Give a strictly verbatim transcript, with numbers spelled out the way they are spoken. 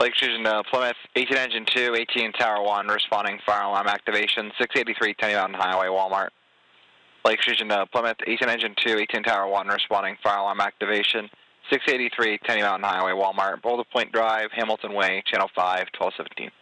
Lake Fusion to Plymouth, eighteen Engine two, eighteen Tower one, responding fire alarm activation, six eighty-three Tenny Mountain Highway, Walmart. Lake Fusion to Plymouth, eighteen Engine two, eighteen Tower one, responding fire alarm activation, six eighty-three Tenny Mountain Highway, Walmart, Boulder Point Drive, Hamilton Way, Channel five, twelve seventeen.